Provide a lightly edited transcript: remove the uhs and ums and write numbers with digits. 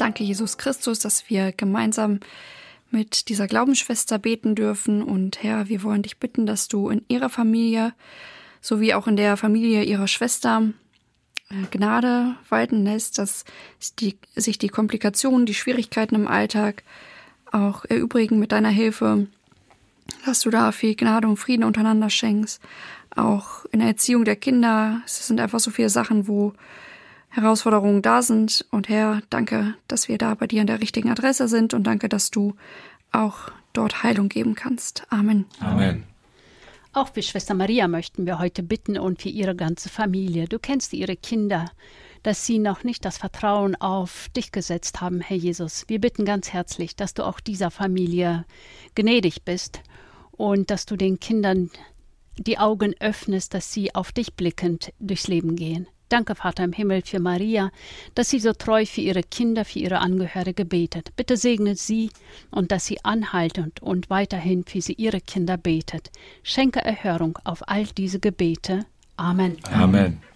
Danke, Jesus Christus, dass wir gemeinsam mit dieser Glaubensschwester beten dürfen. Und Herr, wir wollen dich bitten, dass du in ihrer Familie, sowie auch in der Familie ihrer Schwester, Gnade walten lässt, dass sich die Komplikationen, die Schwierigkeiten im Alltag auch erübrigen mit deiner Hilfe, dass du da viel Gnade und Frieden untereinander schenkst. Auch in der Erziehung der Kinder, es sind einfach so viele Sachen, wo Herausforderungen da sind. Und Herr, danke, dass wir da bei dir an der richtigen Adresse sind und danke, dass du auch dort Heilung geben kannst. Amen. Amen. Auch für Schwester Maria möchten wir heute bitten und für ihre ganze Familie. Du kennst ihre Kinder, dass sie noch nicht das Vertrauen auf dich gesetzt haben, Herr Jesus. Wir bitten ganz herzlich, dass du auch dieser Familie gnädig bist und dass du den Kindern die Augen öffnest, dass sie auf dich blickend durchs Leben gehen. Danke, Vater im Himmel, für Maria, dass sie so treu für ihre Kinder, für ihre Angehörige betet. Bitte segne sie und dass sie anhaltend und weiterhin für ihre Kinder betet. Schenke Erhörung auf all diese Gebete. Amen. Amen.